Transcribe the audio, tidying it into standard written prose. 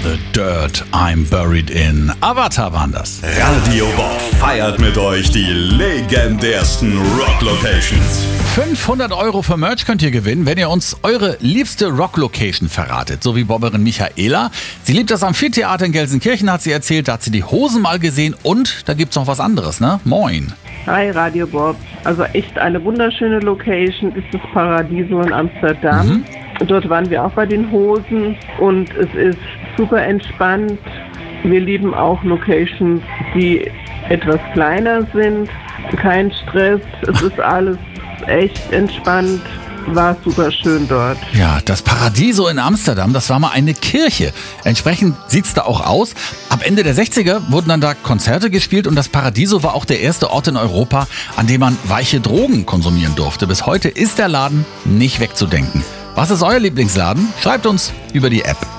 The Dirt I'm Buried In. Avatar waren das. Radio Bob feiert mit euch die legendärsten Rock-Locations. 500 € für Merch könnt ihr gewinnen, wenn ihr uns eure liebste Rock-Location verratet. So wie Bobberin Michaela. Sie liebt das Amphitheater in Gelsenkirchen, hat sie erzählt. Da hat sie die Hosen mal gesehen und da gibt's noch was anderes, ne? Moin. Hi Radio Bob. Also echt eine wunderschöne Location ist das Paradiso in Amsterdam. Dort waren wir auch bei den Hosen und es ist super entspannt. Wir lieben auch Locations, die etwas kleiner sind. Kein Stress, es ist alles echt entspannt. War super schön dort. Ja, das Paradiso in Amsterdam, das war mal eine Kirche. Entsprechend sieht's da auch aus. Ab Ende der 60er wurden dann da Konzerte gespielt und das Paradiso war auch der erste Ort in Europa, an dem man weiche Drogen konsumieren durfte. Bis heute ist der Laden nicht wegzudenken. Was ist euer Lieblingsladen? Schreibt uns über die App.